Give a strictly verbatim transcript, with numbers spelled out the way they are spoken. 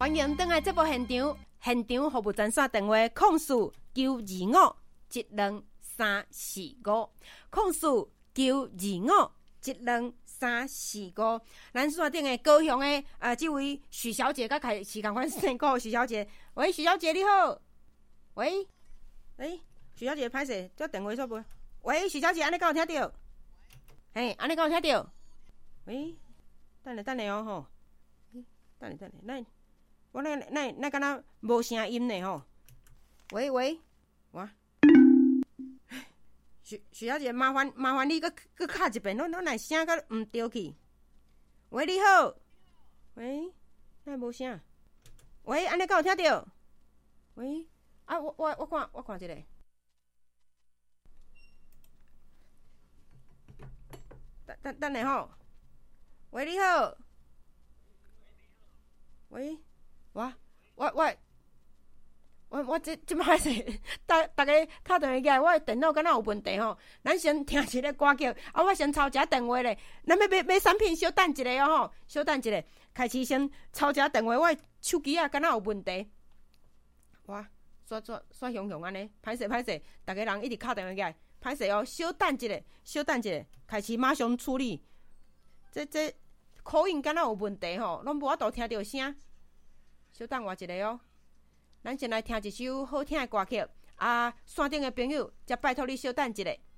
欢迎登来这部现场，现场服务专线电话：空四九二五一两三四五，空四九二五一两三四五。咱线顶的高雄的呃，这位许小姐，甲开是共款姓顾许小姐。喂，许小姐你好。喂，诶，许小姐歹势，这电话错拨。喂，许小姐，安尼敢有听到？嘿，安尼敢有听到？喂，等下等下哦吼，等下等下，咱我那那那敢若无声音呢吼。喂喂，我许许小姐，麻烦麻烦你搁搁敲一遍，阮阮来声搁毋对去。喂，你好。喂，那无声。喂，安尼敢有听到？喂，啊，我我我看我看一下。等等等下吼。喂，你好。喂，我我我我我这这摆是，大大家敲电话过来，我的电脑敢若有问题吼。咱先听一个歌曲，啊，我先抄一下电话咧。咱要买买产品，稍等一下哦吼，稍等一下，开始先抄一下电话，我的手机啊敢若有问题。我刷刷刷熊熊安尼，歹势歹势，大家人一直敲电话过来，歹势哦，稍等一下，稍等一下，开始马上处理。这这口音敢若有问题吼，拢无法度听到声。稍等我一下哦，咱先来听一首好听的歌曲。啊，线顶的朋友，则拜托你稍等一下。